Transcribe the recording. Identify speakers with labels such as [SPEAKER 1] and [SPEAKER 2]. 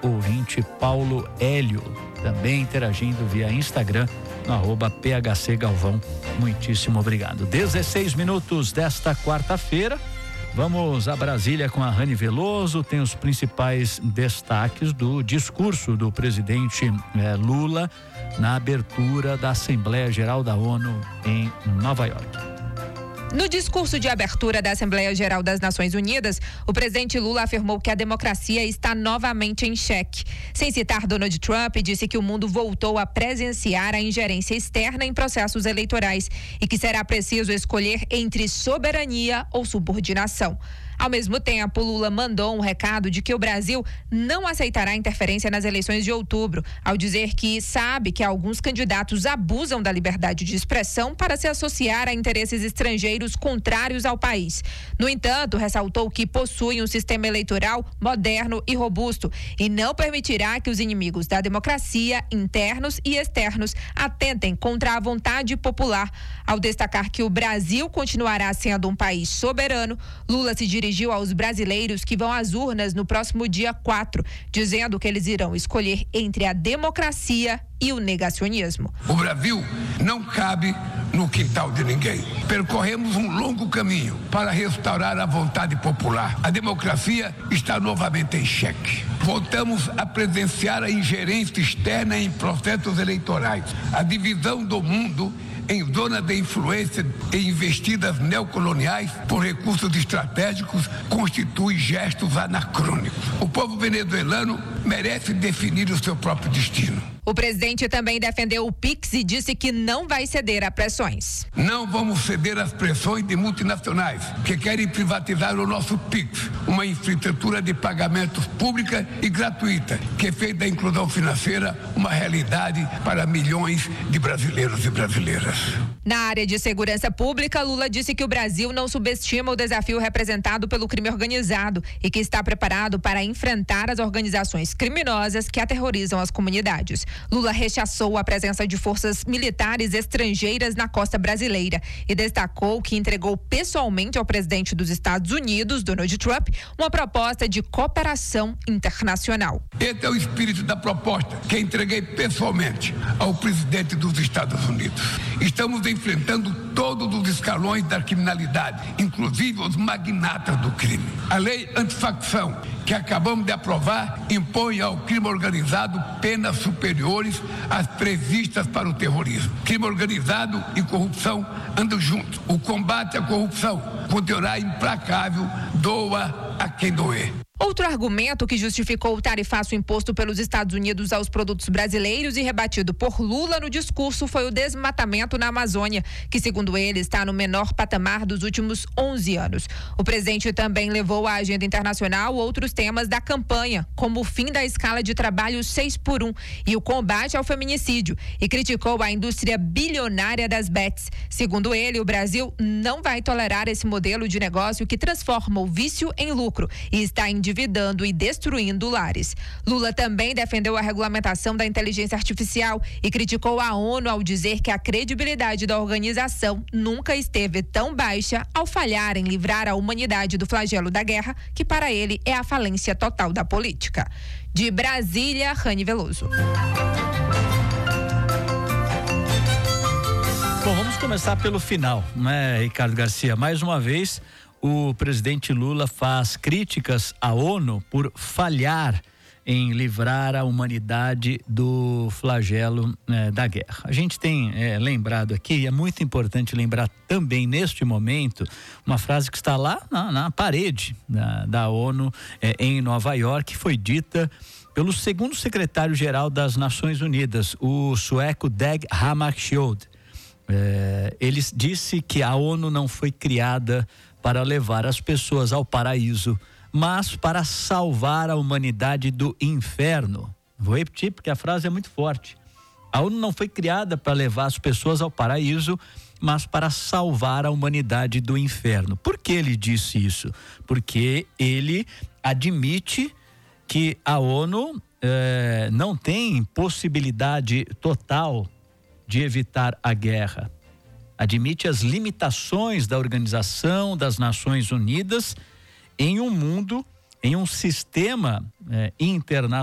[SPEAKER 1] ouvinte Paulo Hélio, também interagindo via Instagram, no @PHC Galvão. Muitíssimo obrigado. 16 minutos desta quarta-feira. Vamos a Brasília com a Rani Veloso. Tem os principais destaques do discurso do presidente Lula na abertura da Assembleia Geral da ONU em Nova York.
[SPEAKER 2] No discurso de abertura da Assembleia Geral das Nações Unidas, o presidente Lula afirmou que a democracia está novamente em xeque. Sem citar Donald Trump, disse que o mundo voltou a presenciar a ingerência externa em processos eleitorais e que será preciso escolher entre soberania ou subordinação. Ao mesmo tempo, Lula mandou um recado de que o Brasil não aceitará interferência nas eleições de outubro, ao dizer que sabe que alguns candidatos abusam da liberdade de expressão para se associar a interesses estrangeiros contrários ao país. No entanto, ressaltou que possui um sistema eleitoral moderno e robusto e não permitirá que os inimigos da democracia, internos e externos, atentem contra a vontade popular. Ao destacar que o Brasil continuará sendo um país soberano, Lula se dirigiu aos brasileiros que vão às urnas no próximo dia 4, dizendo que eles irão escolher entre a democracia e o negacionismo.
[SPEAKER 3] O Brasil não cabe no quintal de ninguém. Percorremos um longo caminho para restaurar a vontade popular. A democracia está novamente em xeque. Voltamos a presenciar a ingerência externa em processos eleitorais, a divisão do mundo em zona de influência e investidas neocoloniais por recursos estratégicos constitui gestos anacrônicos. O povo venezuelano merece definir o seu próprio destino.
[SPEAKER 2] O presidente também defendeu o PIX e disse que não vai ceder a pressões.
[SPEAKER 3] Não vamos ceder às pressões de multinacionais que querem privatizar o nosso PIX, uma infraestrutura de pagamentos pública e gratuita que fez da inclusão financeira uma realidade para milhões de brasileiros e brasileiras.
[SPEAKER 2] Na área de segurança pública, Lula disse que o Brasil não subestima o desafio representado pelo crime organizado e que está preparado para enfrentar as organizações criminosas que aterrorizam as comunidades. Lula rechaçou a presença de forças militares estrangeiras na costa brasileira e destacou que entregou pessoalmente ao presidente dos Estados Unidos, Donald Trump, uma proposta de cooperação internacional.
[SPEAKER 3] Esse é o espírito da proposta que entreguei pessoalmente ao presidente dos Estados Unidos. Estamos enfrentando todos os escalões da criminalidade, inclusive os magnatas do crime. A lei antifacção, que acabamos de aprovar, impõe ao crime organizado penas superiores às previstas para o terrorismo. Crime organizado e corrupção andam juntos. O combate à corrupção continuará implacável, doa a quem doer.
[SPEAKER 2] Outro argumento que justificou o tarifaço imposto pelos Estados Unidos aos produtos brasileiros e rebatido por Lula no discurso foi o desmatamento na Amazônia, que, segundo ele, está no menor patamar dos últimos 11 anos. O presidente também levou à agenda internacional outros temas da campanha, como o fim da escala de trabalho 6x1 e o combate ao feminicídio, e criticou a indústria bilionária das bets. Segundo ele, o Brasil não vai tolerar esse modelo de negócio que transforma o vício em lucro e está endividando e destruindo lares. Lula também defendeu a regulamentação da inteligência artificial e criticou a ONU ao dizer que a credibilidade da organização nunca esteve tão baixa ao falhar em livrar a humanidade do flagelo da guerra, que para ele é a falência total da política. De Brasília, Rani Veloso.
[SPEAKER 1] Bom, vamos começar pelo final, né, Ricardo Garcia? Mais uma vez, o presidente Lula faz críticas à ONU por falhar em livrar a humanidade do flagelo da guerra. A gente tem lembrado aqui, e é muito importante lembrar também neste momento, uma frase que está lá na parede da ONU em Nova York, foi dita pelo segundo secretário-geral das Nações Unidas, o sueco Dag Hammarskjöld. Ele disse que a ONU não foi criada para levar as pessoas ao paraíso, mas para salvar a humanidade do inferno. Vou repetir porque a frase é muito forte. A ONU não foi criada para levar as pessoas ao paraíso, mas para salvar a humanidade do inferno. Por que ele disse isso? Porque ele admite que a ONU não tem possibilidade total de evitar a guerra. Admite as limitações da Organização das Nações Unidas em um mundo, em um sistema internacional